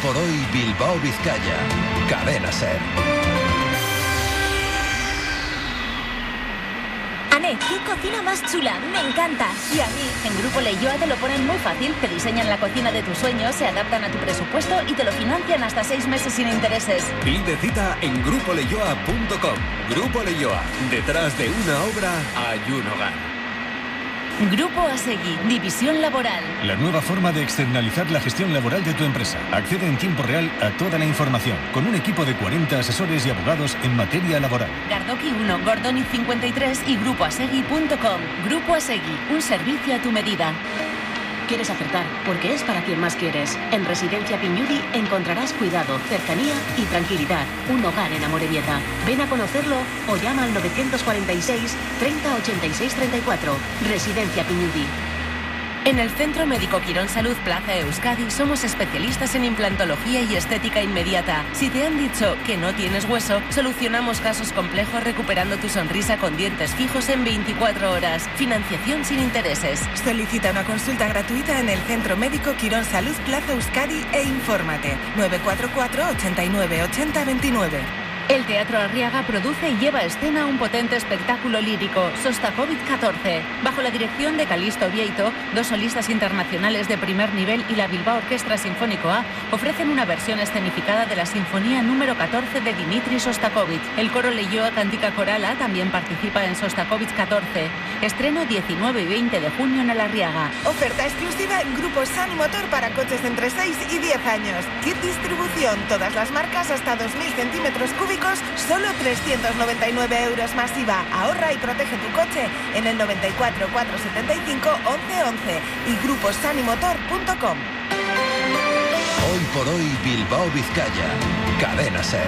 por hoy Bilbao Vizcaya. Cadena SER. Ane, qué cocina más chula, me encanta. Y a mí, en Grupo Leioa te lo ponen muy fácil. Te diseñan la cocina de tus sueños, se adaptan a tu presupuesto y te lo financian hasta 6 meses sin intereses. Pide cita en grupoleioa.com. Grupo Leioa, detrás de una obra hay un hogar. Grupo Asegui, División Laboral. La nueva forma de externalizar la gestión laboral de tu empresa. Accede en tiempo real a toda la información, con un equipo de 40 asesores y abogados en materia laboral. Gardoki 1, Gordoni 53 y grupoasegui.com. Grupo Asegui, un servicio a tu medida. Quieres acertar, porque es para quien más quieres. En Residencia Piñuri encontrarás cuidado, cercanía y tranquilidad. Un hogar en Amorebieta. Ven a conocerlo o llama al 946 30 86 34. Residencia Piñuri. En el Centro Médico Quirón Salud Plaza Euskadi somos especialistas en implantología y estética inmediata. Si te han dicho que no tienes hueso, solucionamos casos complejos recuperando tu sonrisa con dientes fijos en 24 horas. Financiación sin intereses. Solicita una consulta gratuita en el Centro Médico Quirón Salud Plaza Euskadi e infórmate. 944 89 80 29. El Teatro Arriaga produce y lleva a escena un potente espectáculo lírico, Sostakovich 14, bajo la dirección de Calixto Vieito. 2 solistas internacionales de primer nivel y la Bilbao Orquestra Sinfónico A ofrecen una versión escenificada de la Sinfonía número 14 de Dmitri Sostakovich. El coro Leioa Cantica Corala también participa en Sostakovich 14. Estreno 19 y 20 de junio en el Arriaga. Oferta exclusiva en Grupo San y Motor para coches entre 6 y 10 años. Kit distribución, todas las marcas hasta 2000 centímetros cúbicos, solo 399 euros más IVA. Ahorra y protege tu coche en el 94 475 1111 y gruposanimotor.com. Hoy por hoy Bilbao Vizcaya. Cadena SER.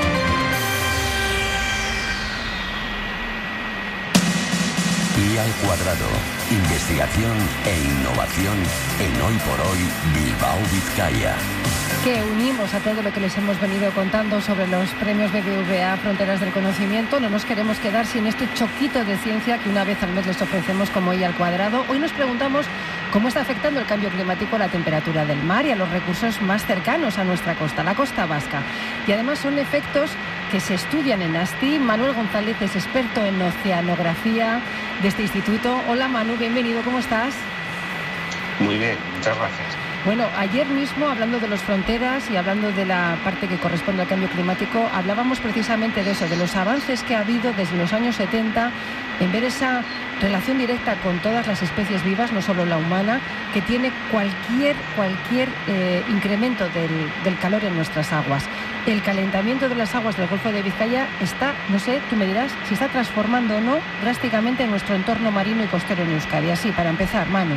I al cuadrado. Investigación e innovación en Hoy por Hoy Bilbao Vizcaya. Que unimos a todo lo que les hemos venido contando sobre los premios BBVA Fronteras del Conocimiento. No nos queremos quedar sin este choquito de ciencia que una vez al mes les ofrecemos como I al cuadrado. Hoy nos preguntamos cómo está afectando el cambio climático a la temperatura del mar y a los recursos más cercanos a nuestra costa, la costa vasca. Y además son efectos que se estudian en ASTI. Manuel González es experto en oceanografía de este instituto. Hola Manu, bienvenido, ¿cómo estás? Muy bien, muchas gracias. Bueno, ayer mismo, hablando de las fronteras y hablando de la parte que corresponde al cambio climático, hablábamos precisamente de eso, de los avances que ha habido desde los años 70 en ver esa relación directa con todas las especies vivas, no solo la humana, que tiene cualquier incremento del calor en nuestras aguas. El calentamiento de las aguas del Golfo de Vizcaya está, no sé, tú me dirás, si está transformando o no drásticamente nuestro entorno marino y costero en Euskadi. Así, para empezar, Manu.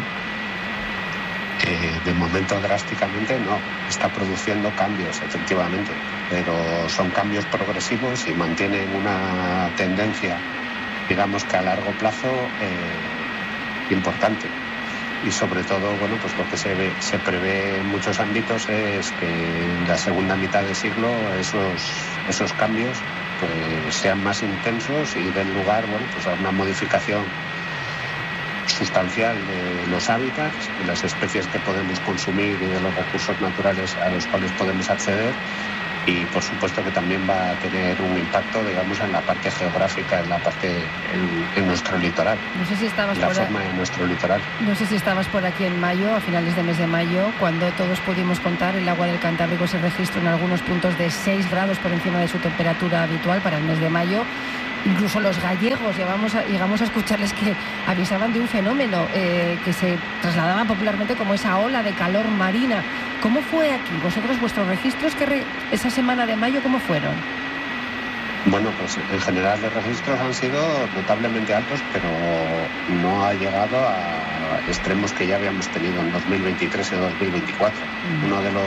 De momento drásticamente no, está produciendo cambios efectivamente, pero son cambios progresivos y mantienen una tendencia, digamos que a largo plazo, importante. Y sobre todo, bueno, pues lo que se prevé en muchos ámbitos es que en la segunda mitad del siglo esos cambios pues sean más intensos y den lugar, bueno, pues a una modificación sustancial de los hábitats, de las especies que podemos consumir y de los recursos naturales a los cuales podemos acceder, y por supuesto que también va a tener un impacto, digamos, en la parte geográfica, en nuestro litoral. No sé si estabas la forma de nuestro litoral. No sé si estabas por aquí en mayo, a finales de mes de mayo, cuando todos pudimos contar el agua del Cantábrico se registra en algunos puntos de 6 grados por encima de su temperatura habitual para el mes de mayo. Incluso los gallegos llegamos a escucharles que avisaban de un fenómeno que se trasladaba popularmente como esa ola de calor marina. ¿Cómo fue aquí? ¿Vosotros, vuestros registros, esa semana de mayo, cómo fueron? Bueno, pues en general los registros han sido notablemente altos, pero no ha llegado a extremos que ya habíamos tenido en 2023 y 2024. Uno de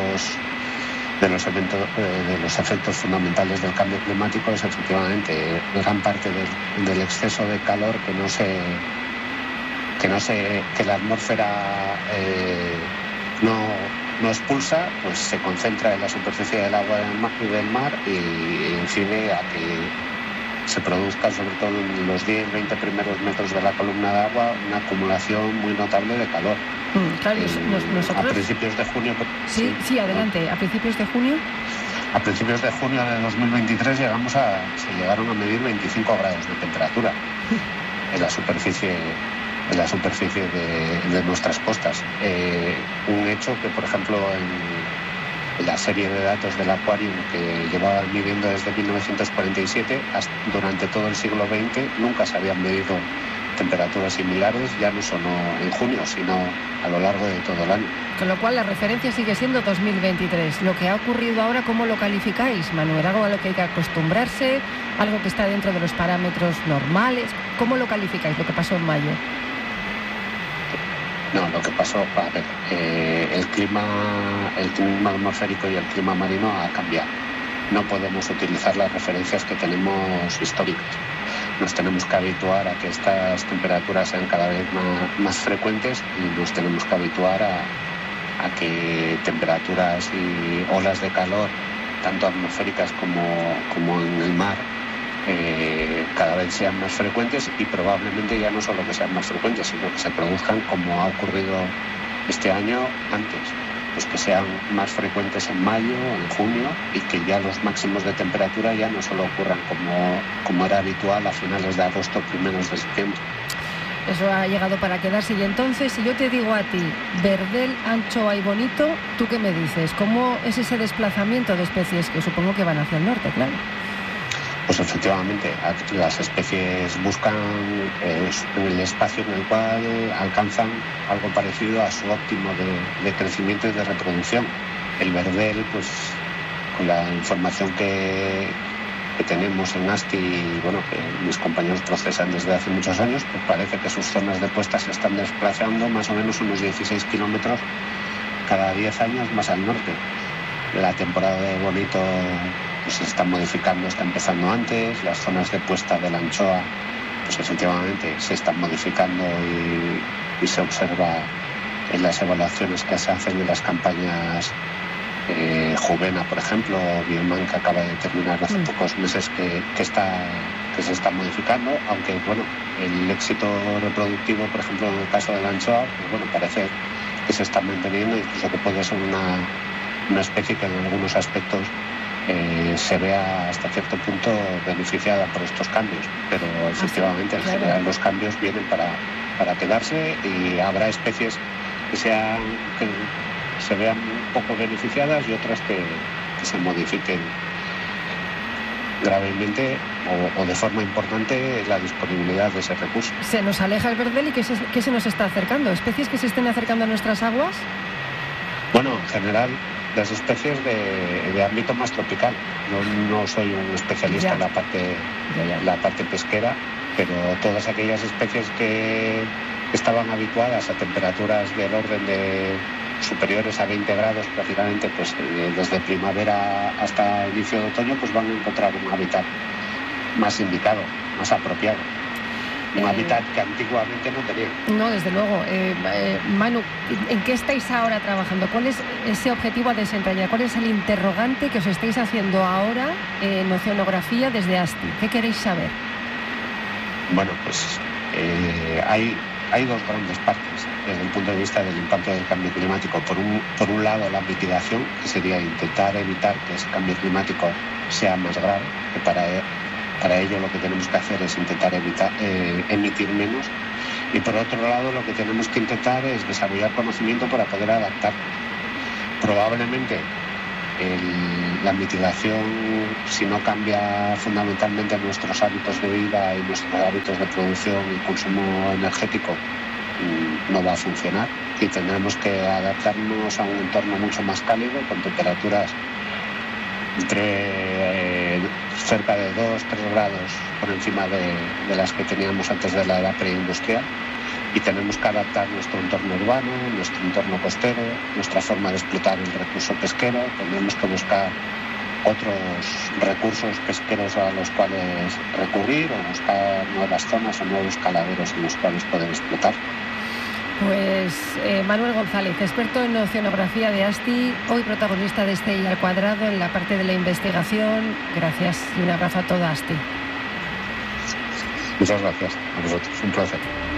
los efectos fundamentales del cambio climático es efectivamente gran parte del exceso de calor que la atmósfera no expulsa, pues se concentra en la superficie del agua del mar y incide a que se produzca, sobre todo en los 10-20 primeros metros de la columna de agua, una acumulación muy notable de calor. Claro, nosotros... A principios de junio... Sí, adelante. ¿A principios de junio? A principios de junio de 2023 se llegaron a medir 25 grados de temperatura en la superficie de nuestras costas. Un hecho que, por ejemplo, en la serie de datos del Aquarium que llevaban midiendo desde 1947, durante todo el siglo XX nunca se habían medido temperaturas similares, ya no solo en junio, sino a lo largo de todo el año. Con lo cual la referencia sigue siendo 2023. Lo que ha ocurrido ahora, ¿cómo lo calificáis, Manuel? ¿Algo a lo que hay que acostumbrarse? ¿Algo que está dentro de los parámetros normales? ¿Cómo lo calificáis, lo que pasó en mayo? No, lo que pasó, a ver, el clima atmosférico y el clima marino ha cambiado. No podemos utilizar las referencias que tenemos históricas. Nos tenemos que habituar a que estas temperaturas sean cada vez más frecuentes y nos tenemos que habituar a que temperaturas y olas de calor, tanto atmosféricas como en el mar, cada vez sean más frecuentes y probablemente ya no solo que sean más frecuentes, sino que se produzcan como ha ocurrido este año antes. Pues que sean más frecuentes en mayo, en junio, y que ya los máximos de temperatura ya no solo ocurran como era habitual a finales de agosto, primeros de septiembre. Eso ha llegado para quedarse. Y entonces, si yo te digo a ti, verdel, anchoa y bonito, ¿tú qué me dices? ¿Cómo es ese desplazamiento de especies que supongo que van hacia el norte, claro? Pues efectivamente, las especies buscan el espacio en el cual alcanzan algo parecido a su óptimo de crecimiento y de reproducción. El verdel, pues con la información que tenemos en ASTI, y bueno, que mis compañeros procesan desde hace muchos años, pues parece que sus zonas de puesta se están desplazando más o menos unos 16 kilómetros cada 10 años más al norte. La temporada de bonito pues se está modificando, está empezando antes. Las zonas de puesta de la anchoa pues efectivamente se están modificando y se observa en las evaluaciones que se hacen en las campañas Juvena, por ejemplo, o Bioman, que acaba de terminar hace pocos meses, que se está modificando, aunque bueno, el éxito reproductivo, por ejemplo, en el caso de la anchoa, pues bueno, parece que se está manteniendo, incluso que puede ser una especie que en algunos aspectos se vea hasta cierto punto beneficiada por estos cambios, pero efectivamente en general los cambios vienen para quedarse y habrá especies que se vean un poco beneficiadas y otras que se modifiquen gravemente o de forma importante la disponibilidad de ese recurso. ¿Se nos aleja el verdel y qué se nos está acercando? ¿Especies que se estén acercando a nuestras aguas? Bueno, en general las especies de ámbito más tropical. Yo no soy un especialista en la parte pesquera, pero todas aquellas especies que estaban habituadas a temperaturas del orden de superiores a 20 grados prácticamente, pues desde primavera hasta inicio de otoño, pues van a encontrar un hábitat más indicado, más apropiado. Un hábitat que antiguamente no tenía. No, desde luego. Manu, ¿en qué estáis ahora trabajando? ¿Cuál es ese objetivo a desentrañar? ¿Cuál es el interrogante que os estáis haciendo ahora en oceanografía desde ASTI? ¿Qué queréis saber? Bueno, pues hay dos grandes partes desde el punto de vista del impacto del cambio climático. Por un lado, la mitigación, que sería intentar evitar que ese cambio climático sea más grave, que para ello lo que tenemos que hacer es intentar emitir menos, y por otro lado lo que tenemos que intentar es desarrollar conocimiento para poder adaptar. Probablemente la mitigación, si no cambia fundamentalmente nuestros hábitos de vida y nuestros hábitos de producción y consumo energético, no va a funcionar y tendremos que adaptarnos a un entorno mucho más cálido, con temperaturas entre cerca de 2-3 grados por encima de las que teníamos antes de la edad preindustrial, y tenemos que adaptar nuestro entorno urbano, nuestro entorno costero, nuestra forma de explotar el recurso pesquero. Tendremos que buscar otros recursos pesqueros a los cuales recurrir, o buscar nuevas zonas o nuevos caladeros en los cuales poder explotar. Pues Manuel González, experto en oceanografía de ASTI, hoy protagonista de este Y al Cuadrado en la parte de la investigación. Gracias y un abrazo a toda ASTI. Muchas gracias a vosotros, un placer.